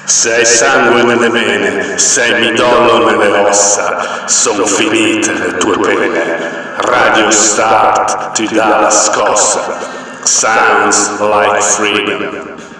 Se hai sangue nelle vene, se hai midollo nelle ossa, son finite le tue pene. Radio Start ti dà la scossa. Sounds like freedom.